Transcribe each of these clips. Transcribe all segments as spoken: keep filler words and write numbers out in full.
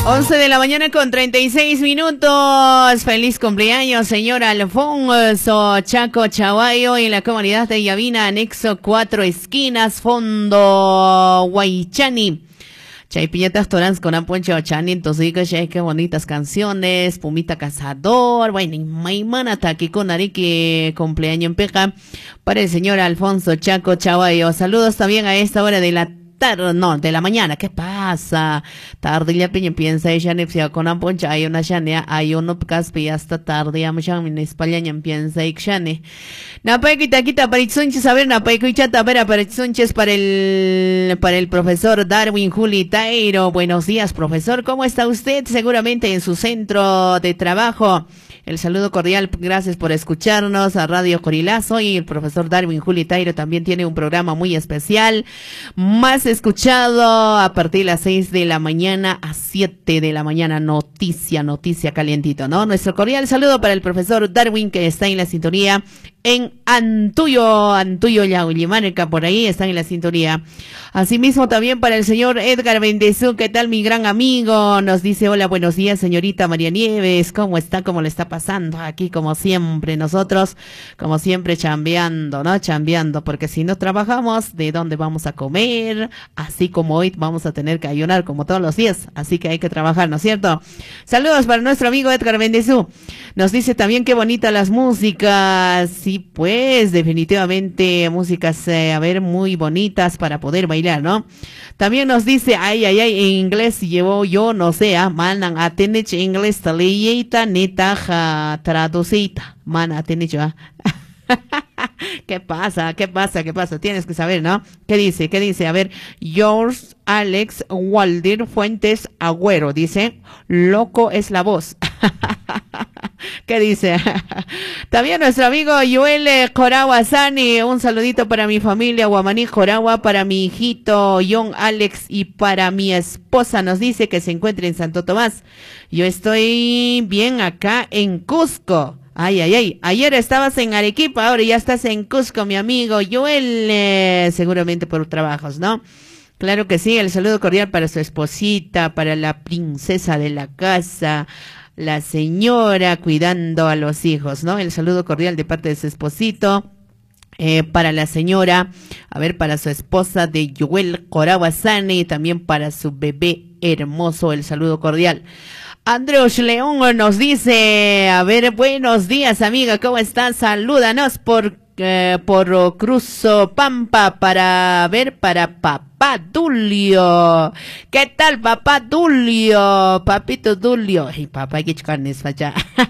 once de la mañana con treinta y seis minutos. Feliz cumpleaños, señor Alfonso Chaco Chaguayo, en la comunidad de Yavina, anexo Cuatro Esquinas, Fondo Guaychani. Chay piñatas torans con Aponcho Chani, entonces que qué bonitas canciones, Pumita Cazador, bueno, y maimana taki con Arique, cumpleaños en Peja, para el señor Alfonso Chaco Chaguayo. Saludos también a esta hora de la tarde, no, de la mañana. ¿Qué pasa? Tarde ya piña piensa ella nepsia con Aponcho, hay una shania, hay uno caspi hasta tarde, ya me llaman en España piensa ixane. Napay quita quita para Itzunches, a ver, Napay Cuichata, a ver, para Itzunches, para el, para el profesor Darwin Juli Tairo. Buenos días, profesor, ¿cómo está usted? Seguramente en su centro de trabajo. El saludo cordial, gracias por escucharnos a Radio Corilazo, y el profesor Darwin Juli Tairo también tiene un programa muy especial, más escuchado a partir de las seis de la mañana a siete de la mañana, noticia, noticia calientito, ¿no? Nuestro cordial saludo para el profesor Darwin, que está en la sintonía en Antuyo, Antuyo Yaullimarca, por ahí están en la sintonía. Asimismo también para el señor Edgar Bendezú, ¿qué tal mi gran amigo? Nos dice, hola, buenos días, señorita María Nieves, ¿cómo está? ¿Cómo le está pasando? Aquí como siempre, nosotros, como siempre, chambeando, ¿no? Chambeando, porque si no trabajamos, ¿de dónde vamos a comer? Así como hoy vamos a tener que ayunar como todos los días, así que hay que trabajar, ¿no es cierto? Saludos para nuestro amigo Edgar Bendezú. Nos dice también qué bonitas las músicas. Sí, pues definitivamente músicas, eh, a ver, muy bonitas para poder bailar, ¿no? También nos dice, ay, ay, ay, en inglés llevo yo, no sé, ah, manan atenech inglés taleyita neta traducita, man atenech, ah. ¿Qué pasa? ¿Qué pasa? ¿Qué pasa? Tienes que saber, ¿no? ¿Qué dice? ¿Qué dice? A ver, George Alex Waldir Fuentes Agüero dice, loco es la voz. ¿Qué dice? También nuestro amigo Joel Coragua Sani, un saludito para mi familia Guamaní Coragua, para mi hijito John Alex y para mi esposa. Nos dice que se encuentra en Santo Tomás. Yo estoy bien acá en Cusco. Ay, ay, ay, ayer estabas en Arequipa, ahora ya estás en Cusco, mi amigo Joel, eh, seguramente por trabajos, ¿no? Claro que sí, el saludo cordial para su esposita, para la princesa de la casa, la señora cuidando a los hijos, ¿no? El saludo cordial de parte de su esposito, eh, para la señora, a ver, para su esposa de Joel Corawasani, y también para su bebé hermoso, el saludo cordial. Andreos León nos dice, a ver, buenos días, amiga, ¿cómo estás? Salúdanos por, eh, por Cruzo Pampa para ver, para papá Dulio. ¿Qué tal, papá Dulio? Papito Dulio. Ay, papá, hay que chocarnes para allá.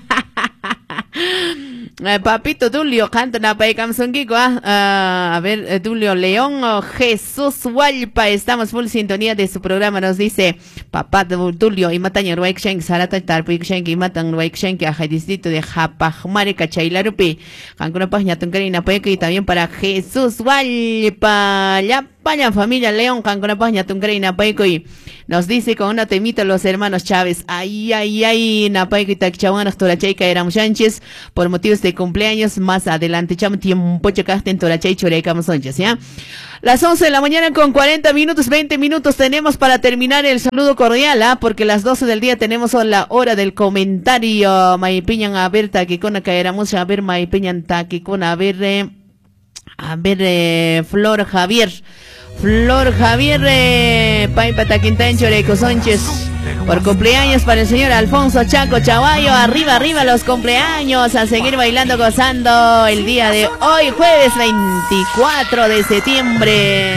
Eh, papito Dulio, canta na paikamsongico, ah, uh, a ver, eh, Dulio León, oh, Jesús Hualpa, estamos full sintonía de su programa, nos dice, papá Dulio, y matan el Waiksheng, Sarata Tarpuikshen, y matan Waiksheng, a distrito de Japajmare, Cachailarupi, Cancuna Pagna Tuncarina Peque, y también para Jesús Hualpa, ya Paña familia León, Cancuna Pagna Tuncarina Peque, y nos dice con una temita los hermanos Chávez, ay, ay, ay, Napeque y Tachawanas, Toracheca, éramos Sánchez, por motivos de cumpleaños, más adelante, cham tiempo checaste en Torachay, Chorecamos Sánchez, ¿ya? Las once de la mañana con cuarenta minutos, veinte minutos tenemos para terminar el saludo cordial, ¿ah? Porque las doce del día tenemos la hora del comentario. Maipiñan a ver, taquicona caeramos, a ver, Maipiñan taquicona, a ver, eh, a ver, eh, Flor Javier. Flor Javier, eh, Paipa Taquintán, Choreco Sánchez. Por cumpleaños para el señor Alfonso Chaco Chaguayo, arriba, arriba los cumpleaños, a seguir bailando, gozando el día de hoy, jueves veinticuatro de septiembre.